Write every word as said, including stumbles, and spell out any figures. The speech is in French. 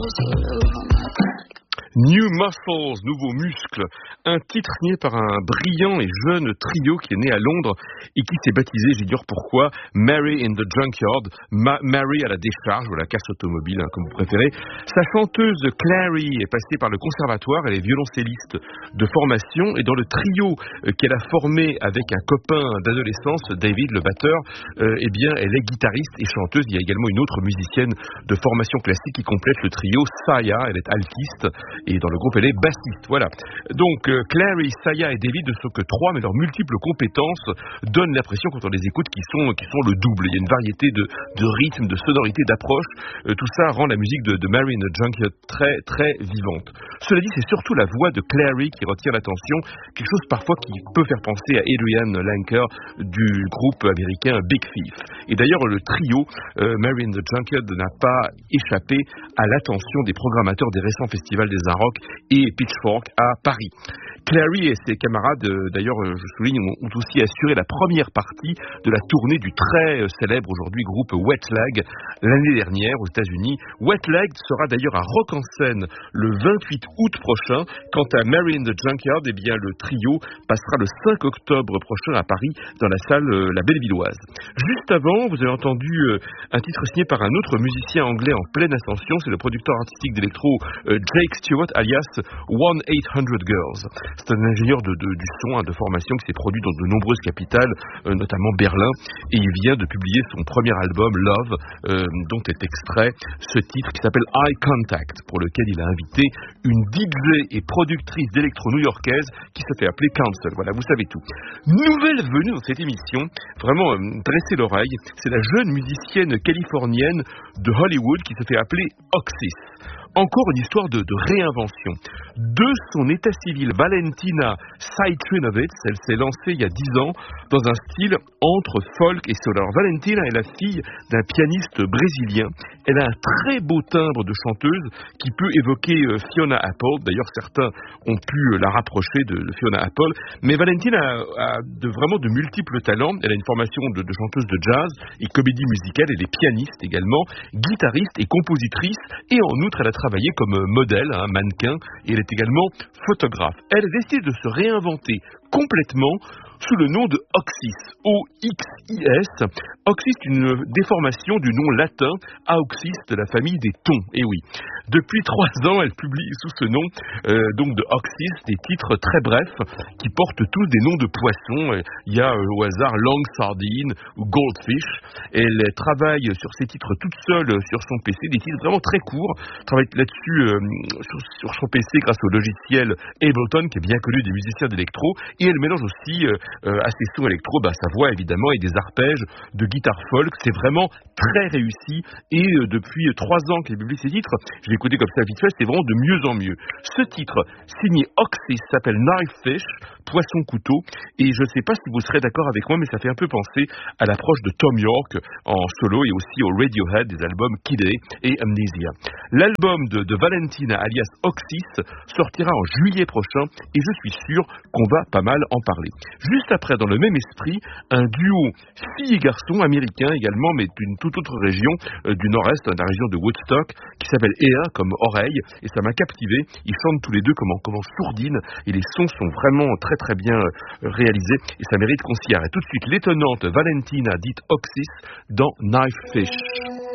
New Muscles, nouveaux muscles, un titre signé par un brillant et jeune trio qui est né à Londres et qui s'est baptisé, j'ignore pourquoi, Mary in the Junkyard, Ma- Mary à la décharge ou à la casse automobile, hein, comme vous préférez. Sa chanteuse Clary est passée par le conservatoire, elle est violoncelliste de formation et dans le trio euh, qu'elle a formé avec un copain d'adolescence, David, le batteur, euh, eh bien, elle est guitariste et chanteuse. Il y a également une autre musicienne de formation classique qui complète le trio, Saya, elle est altiste. Et dans le groupe, elle est bassiste. Voilà. Donc, euh, Clary, Saya et David ne sont que trois, mais leurs multiples compétences donnent l'impression, quand on les écoute, qu'ils sont, qu'ils sont le double. Il y a une variété de, de rythmes, de sonorités, d'approches. Euh, tout ça rend la musique de, de Mary in the Junkyard très, très vivante. Cela dit, c'est surtout la voix de Clary qui retient l'attention. Quelque chose parfois qui peut faire penser à Adrian Lenker du groupe américain Big Thief. Et d'ailleurs, le trio euh, Mary in the Junkyard n'a pas échappé à l'attention des programmateurs des récents festivals des arts rock et Pitchfork à Paris. Clary et ses camarades, d'ailleurs, je souligne, ont aussi assuré la première partie de la tournée du très célèbre aujourd'hui groupe Wet Leg l'année dernière aux États-Unis. Wet Leg sera d'ailleurs à Rock en Seine le vingt-huit août prochain. Quant à Mary in the Junkyard, eh bien, le trio passera le cinq octobre prochain à Paris dans la salle euh, La Bellevilloise. Juste avant, vous avez entendu euh, un titre signé par un autre musicien anglais en pleine ascension, c'est le producteur artistique d'électro euh, Jake Stewart, alias one eight hundred Girls. C'est un ingénieur de, de, du son, hein, de formation qui s'est produit dans de nombreuses capitales, euh, notamment Berlin, et il vient de publier son premier album, Love, euh, dont est extrait ce titre qui s'appelle Eye Contact, pour lequel il a invité une D J et productrice d'électro new-yorkaise qui se fait appeler Council. Voilà, vous savez tout. Nouvelle venue dans cette émission, vraiment euh, dressez l'oreille, c'est la jeune musicienne californienne de Hollywood qui se fait appeler Oxys. Encore une histoire de, de réinvention. De son état civil, Valentina Saitrinovits, elle s'est lancée il y a dix ans dans un style entre folk et soul. Alors, Valentina est la fille d'un pianiste brésilien. Elle a un très beau timbre de chanteuse qui peut évoquer euh, Fiona Apple. D'ailleurs, certains ont pu euh, la rapprocher de, de Fiona Apple. Mais Valentina a, a de, vraiment de multiples talents. Elle a une formation de, de chanteuse de jazz et comédie musicale. Elle est pianiste également, guitariste et compositrice. Et en outre, elle a travaillé comme modèle, hein, mannequin, et elle est également photographe. Elle a décidé de se réinventer complètement sous le nom de Oxys, O X I S. Oxys est une déformation du nom latin Auxis de la famille des thons. Et oui, depuis trois ans, elle publie sous ce nom, euh, donc de Oxys, des titres très brefs qui portent tous des noms de poissons. Il y a euh, au hasard Long Sardine ou Goldfish. Elle travaille sur ces titres toute seule sur son P C, des titres vraiment très courts. Elle travaille là-dessus euh, sur, sur son P C grâce au logiciel Ableton, qui est bien connu des musiciens d'électro. Et elle mélange aussi euh, Euh, à ses sons électro, bah, sa voix évidemment et des arpèges de guitare folk. C'est vraiment très réussi et euh, depuis trois ans qu'elle publie ses titres, je l'ai écouté comme ça vite fait, c'est vraiment de mieux en mieux. Ce titre signé Oxys s'appelle Knife Fish, poisson couteau, et je ne sais pas si vous serez d'accord avec moi, mais ça fait un peu penser à l'approche de Tom York en solo et aussi au Radiohead des albums Kid A et Amnesia. L'album de, de Valentina alias Oxys sortira en juillet prochain et je suis sûr qu'on va pas mal en parler. Juste après, dans le même esprit, un duo fille et garçon américain également, mais d'une toute autre région euh, du nord-est, de la région de Woodstock, qui s'appelle Ea comme oreille, et ça m'a captivé. Ils chantent tous les deux comme en, comme en sourdine, et les sons sont vraiment très très bien euh, réalisés, et ça mérite qu'on s'y arrête. Tout de suite, l'étonnante Valentina dite Oxys dans Knife Fish.